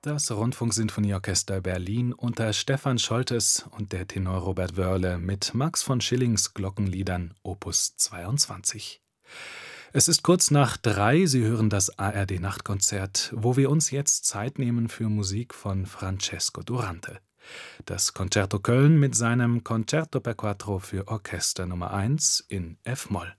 Das Rundfunksinfonieorchester Berlin unter Stefan Scholtes und der Tenor Robert Wörle mit Max von Schillings Glockenliedern Opus 22. Es ist kurz nach 3. Sie hören das ARD-Nachtkonzert, wo wir uns jetzt Zeit nehmen für Musik von Francesco Durante. Das Concerto Köln mit seinem Concerto per Quattro für Orchester Nummer 1 in F-Moll.